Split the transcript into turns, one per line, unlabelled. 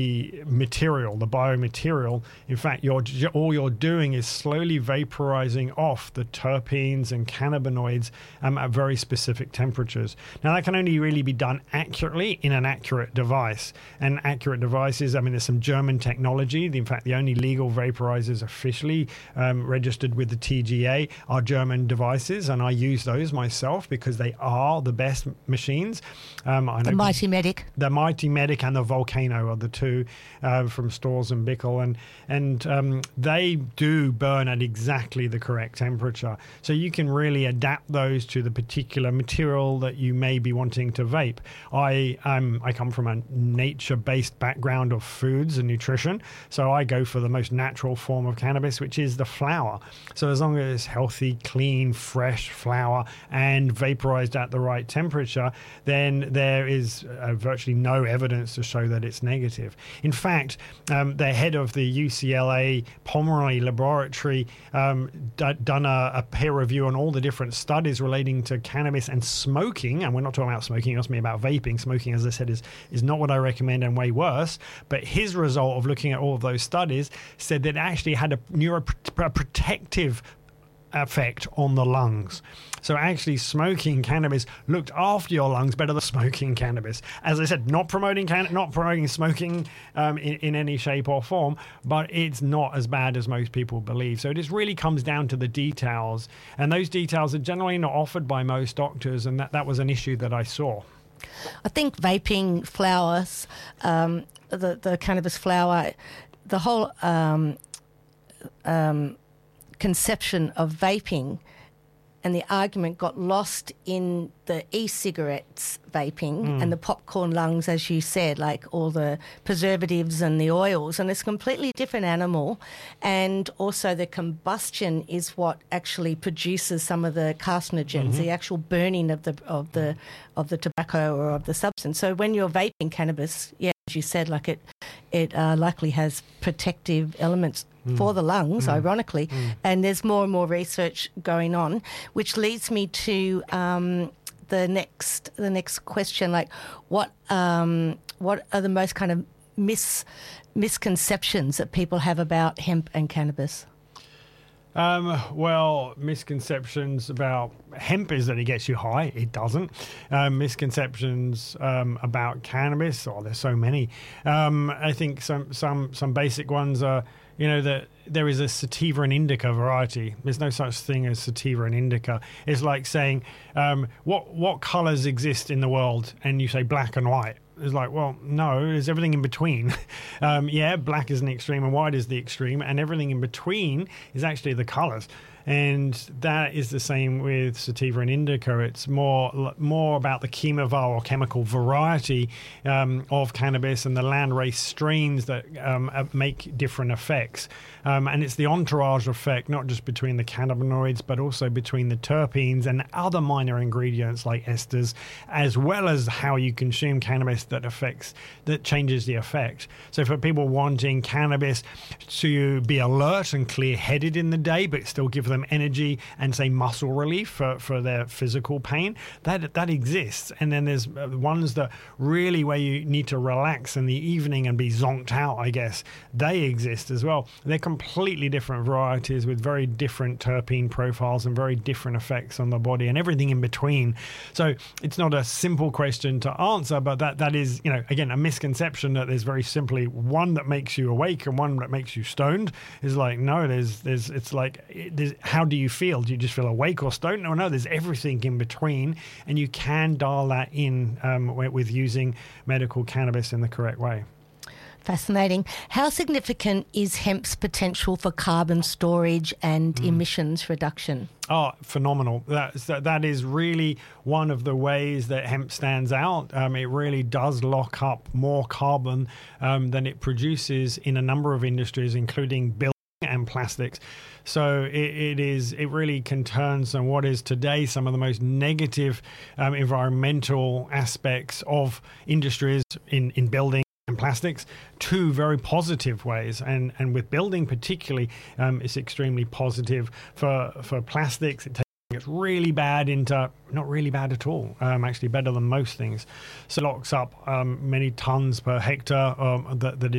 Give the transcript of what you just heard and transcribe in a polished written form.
material, the biomaterial. In fact, all you're doing is slowly vaporizing off the terpenes and cannabinoids at very specific temperatures. Now, that can only really be done accurately in an accurate device. And accurate devices, there's some German technology. In fact, the only legal vaporizers officially registered with the TGA are German devices, and I use those myself because they are the best machines. I know
the Mighty Medic.
The Mighty Medic and the Volcano are the two from Storz and Bickel, and they do burn at exactly the correct temperature. So you can really adapt those to the particular material that you may be wanting to vape. I come from a nature-based background of foods and nutrition, so I go for the most natural form of cannabis, which is the flower. So as long as it's healthy, clean, fresh flower and vaporized at the right temperature, then there is virtually no evidence to show that it's negative. In fact, the head of the UCLA Pomeroy Laboratory done a peer review on all the different studies relating to cannabis and smoking, and we're not talking about smoking, it's me about vaping. Smoking, as I said, is not what I recommend and way worse. But his result of looking at all of those studies said that it actually had a neuroprotective effect on the lungs. So actually smoking cannabis looked after your lungs better than smoking cannabis. As I said, not promoting smoking in any shape or form, but it's not as bad as most people believe. So it just really comes down to the details, and those details are generally not offered by most doctors, and that was an issue that I saw.
I think vaping flowers, the cannabis flower, the whole conception of vaping and the argument got lost in the e-cigarettes vaping and the popcorn lungs, as you said, like all the preservatives and the oils, and it's a completely different animal. And also the combustion is what actually produces some of the carcinogens, the actual burning of the tobacco or of the substance. So when you're vaping cannabis, as you said, like it likely has protective elements for the lungs, ironically, and there's more and more research going on, which leads me to the next question. Like, what are the most kind of misconceptions that people have about hemp and cannabis?
Well, misconceptions about hemp is that it gets you high. It doesn't. Misconceptions about cannabis, there's so many. I think some basic ones are, that there is a sativa and indica variety. There's no such thing as sativa and indica. It's like saying, what colors exist in the world? And you say black and white. It's like, well, no, there's everything in between. Black is an extreme and white is the extreme, and everything in between is actually the colors. And that is the same with sativa and indica. It's more about the chemovar or chemical variety of cannabis and the landrace strains that make different effects. And it's the entourage effect, not just between the cannabinoids, but also between the terpenes and other minor ingredients like esters, as well as how you consume cannabis that changes the effect. So for people wanting cannabis to be alert and clear-headed in the day, but still give them energy and say muscle relief for their physical pain, that exists. And then there's ones that really where you need to relax in the evening and be zonked out, I guess. They exist as well. They're completely different varieties with very different terpene profiles and very different effects on the body and everything in between. So it's not a simple question to answer, but that is, again, a misconception that there's very simply one that makes you awake and one that makes you stoned. Is like, no, how do you feel? Do you just feel awake or stoned? No, there's everything in between, and you can dial that in with using medical cannabis in the correct way.
Fascinating. How significant is hemp's potential for carbon storage and emissions reduction?
Oh, phenomenal. That is really one of the ways that hemp stands out. It really does lock up more carbon than it produces in a number of industries, including building and plastics. So it really can turn some what is today some of the most negative environmental aspects of industries in building and plastics to very positive ways, and with building particularly, it's extremely positive. For plastics, it takes It's really bad into not really bad at all, actually better than most things. So it locks up many tons per hectare that is